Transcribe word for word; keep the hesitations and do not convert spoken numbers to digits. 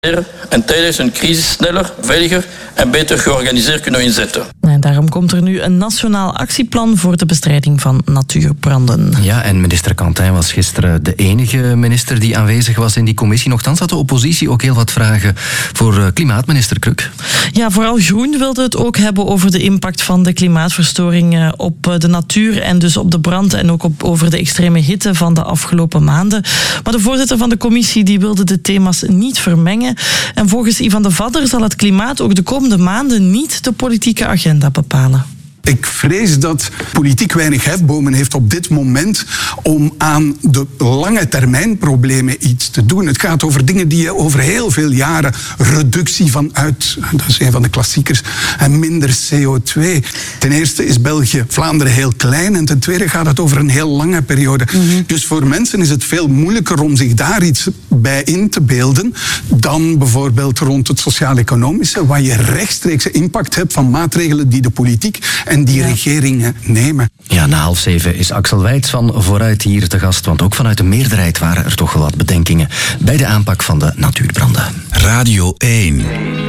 en tijdens een crisis sneller, veiliger en beter georganiseerd kunnen inzetten. En daarom komt er nu een nationaal actieplan voor de bestrijding van natuurbranden. Ja, en minister Quentin was gisteren de enige minister die aanwezig was in die commissie. Nochtans had de oppositie ook heel wat vragen voor klimaatminister Kruk. Ja, vooral Groen wilde het ook hebben over de impact van de klimaatverstoring op de natuur en dus op de brand en ook op, over de extreme hitte van de afgelopen maanden. Maar de voorzitter van de commissie die wilde de thema's niet vermengen. En volgens Ivan de Vadder zal het klimaat ook de komende maanden niet de politieke agenda bepalen. Ik vrees dat politiek weinig hefbomen heeft op dit moment om aan de lange termijn problemen iets te doen. Het gaat over dingen die je over heel veel jaren, reductie van uit, dat is een van de klassiekers, en minder C O twee. Ten eerste is België, Vlaanderen heel klein en ten tweede gaat het over een heel lange periode. Mm-hmm. Dus voor mensen is het veel moeilijker om zich daar iets bij in te beelden dan bijvoorbeeld rond het sociaal-economische, waar je rechtstreekse impact hebt van maatregelen die de politiek en die ja. regeringen nemen. Ja, na half zeven is Axel Wijts van Vooruit hier te gast, want ook vanuit de meerderheid waren er toch wel wat bedenkingen bij de aanpak van de natuurbranden. Radio één.